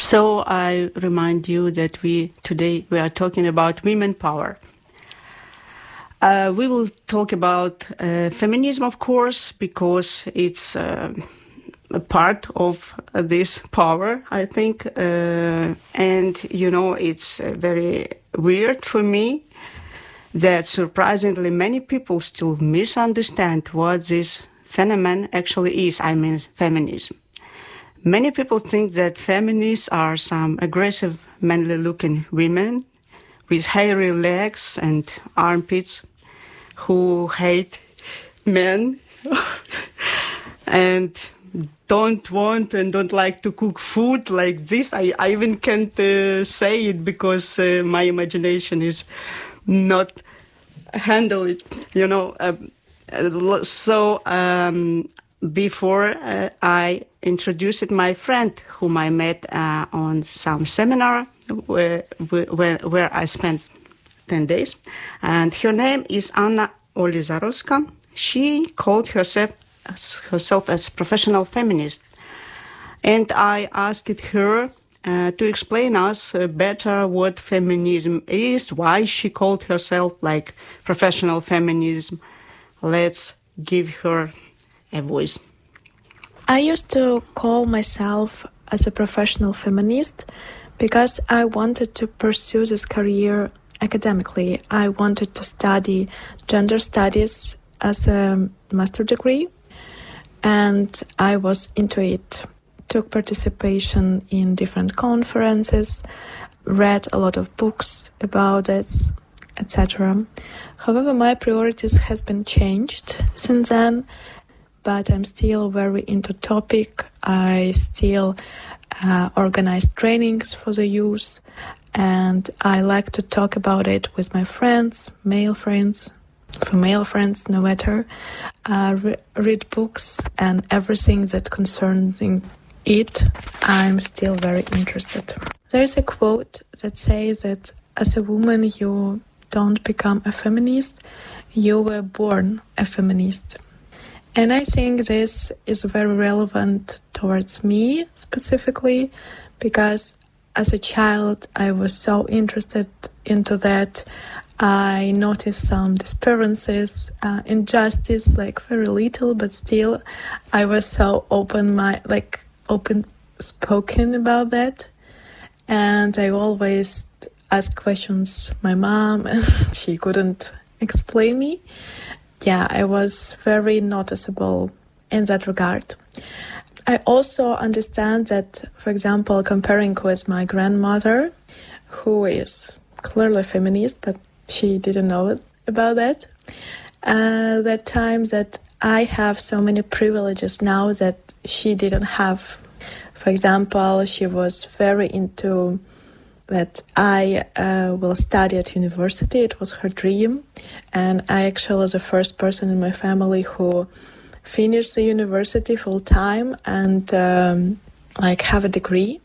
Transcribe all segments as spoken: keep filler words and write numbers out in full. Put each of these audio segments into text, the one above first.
So I remind you that we today we are talking about women power. Uh, we will talk about uh, feminism, of course, because it's uh, a part of uh, this power, I think. Uh, and, you know, it's uh, very weird for me that surprisingly many people still misunderstand what this phenomenon actually is, I mean feminism. Many people think that feminists are some aggressive, manly-looking women with hairy legs and armpits who hate men and don't want and don't like to cook food like this. I, I even can't uh, say it because uh, my imagination is not handle it, you know. Um, so um, before uh, I introduced my friend whom I met uh, on some seminar where, where, where I spent ten days. And her name is Anna Olizarowska. She called herself, herself as professional feminist. And I asked her uh, to explain us uh, better what feminism is, why she called herself like professional feminism. Let's give her a voice. I used to call myself as a professional feminist because I wanted to pursue this career academically. I wanted to study gender studies as a master degree, and I was into it. Took participation in different conferences, read a lot of books about it, et cetera. However, my priorities has been changed since then, but I'm still very into topic. I still uh, organize trainings for the youth, and I like to talk about it with my friends, male friends, female friends, no matter. Uh, re- read books and everything that concerns it, I'm still very interested. There is a quote that says that as a woman you don't become a feminist, you were born a feminist. And I think this is very relevant towards me specifically, because as a child I was so interested into that. I noticed some disappearances, uh, injustice, like very little, but still I was so open, my like open spoken about that. And I always asked questions my mom, and she couldn't explain me. Yeah, I was very noticeable in that regard. I also understand that, for example, comparing with my grandmother, who is clearly feminist, but she didn't know about that, uh, that time that I have so many privileges now that she didn't have. For example, she was very into that I uh, will study at university. It was her dream. And I actually was the first person in my family who finished the university full time and um, like have a degree.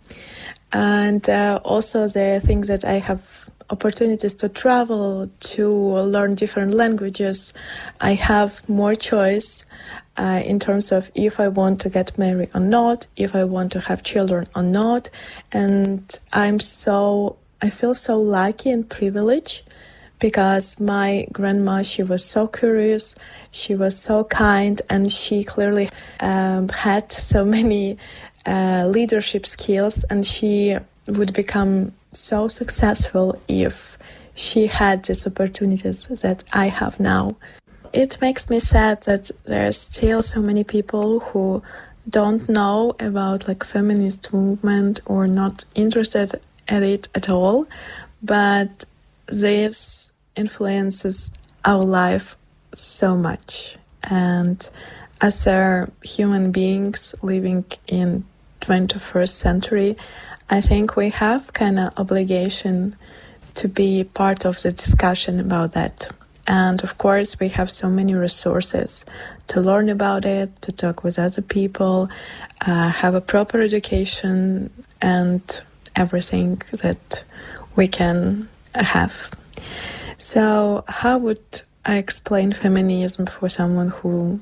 And uh, also the thing that I have opportunities to travel, to learn different languages. I have more choice uh, in terms of if I want to get married or not, if I want to have children or not. And I'm so, I feel so lucky and privileged because my grandma, she was so curious, she was so kind, and she clearly um, had so many uh, leadership skills, and she would become so successful if she had these opportunities that I have now. It makes me sad that there are still so many people who don't know about like feminist movement or not interested in it at all, but this influences our life so much. And as our human beings living in twenty-first century, I think we have kind of obligation to be part of the discussion about that. And of course, we have so many resources to learn about it, to talk with other people, uh, have a proper education, and everything that we can have. So how would I explain feminism for someone who